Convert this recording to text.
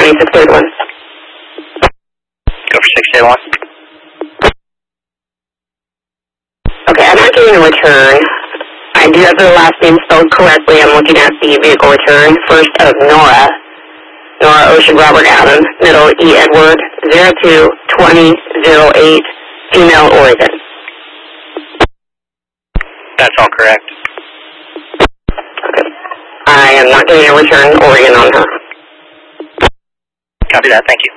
681. Go for 681. Okay, I'm not getting a return. I do have the last name spelled correctly. I'm looking at the vehicle return. First of Nora. Nora Ocean Robert Adam. Middle E. Edward. 02-2008. Female Oregon. That's all correct. Okay. I am not getting a return Oregon on her. Copy that. Thank you.